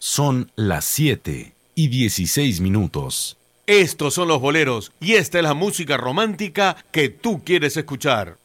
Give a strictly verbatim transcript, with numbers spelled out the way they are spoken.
Son las siete y dieciséis minutos. Estos son los boleros y esta es la música romántica que tú quieres escuchar.